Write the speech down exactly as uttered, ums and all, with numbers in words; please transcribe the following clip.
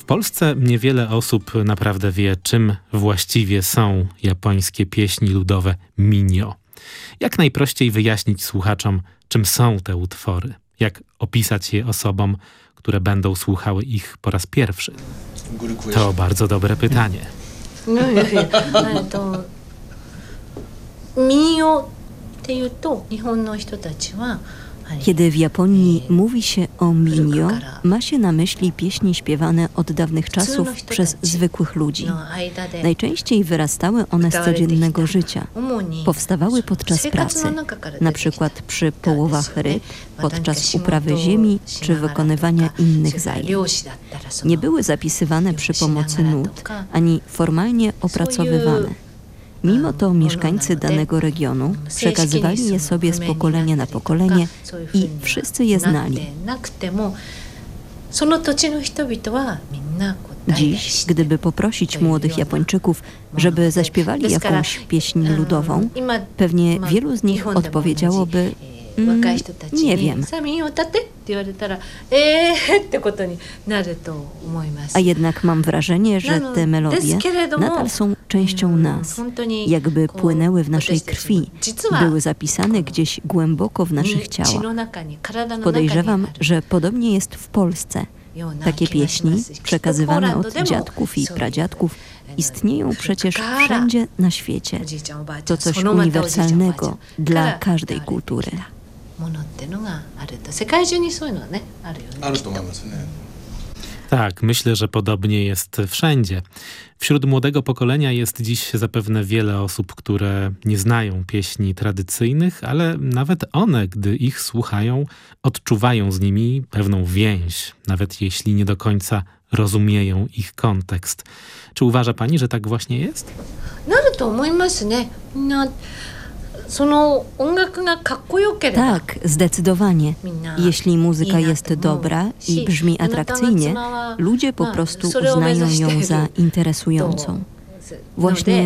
W Polsce niewiele osób naprawdę wie, czym właściwie są japońskie pieśni ludowe minio. Jak najprościej wyjaśnić słuchaczom, czym są te utwory? Jak opisać je osobom, które będą słuchały ich po raz pierwszy? To bardzo dobre pytanie. No, to minioっていうと日本の人たちは Kiedy w Japonii mówi się o minio, ma się na myśli pieśni śpiewane od dawnych czasów przez zwykłych ludzi. Najczęściej wyrastały one z codziennego życia. Powstawały podczas pracy, na przykład przy połowach ryb, podczas uprawy ziemi czy wykonywania innych zajęć. Nie były zapisywane przy pomocy nut, ani formalnie opracowywane. Mimo to mieszkańcy danego regionu przekazywali je sobie z pokolenia na pokolenie i wszyscy je znali. Dziś, gdyby poprosić młodych Japończyków, żeby zaśpiewali jakąś pieśń ludową, pewnie wielu z nich odpowiedziałoby: Mm, nie wiem. A jednak mam wrażenie, że te melodie nadal są częścią nas, jakby płynęły w naszej krwi, były zapisane gdzieś głęboko w naszych ciałach. Podejrzewam, że podobnie jest w Polsce. Takie pieśni, przekazywane od dziadków i pradziadków, istnieją przecież wszędzie na świecie. To coś uniwersalnego dla każdej kultury. Tak, myślę, że podobnie jest wszędzie. Wśród młodego pokolenia jest dziś zapewne wiele osób, które nie znają pieśni tradycyjnych, ale nawet one, gdy ich słuchają, odczuwają z nimi pewną więź, nawet jeśli nie do końca rozumieją ich kontekst. Czy uważa pani, że tak właśnie jest? Tak, zdecydowanie. Jeśli muzyka jest dobra i brzmi atrakcyjnie, ludzie po prostu uznają ją za interesującą. Właśnie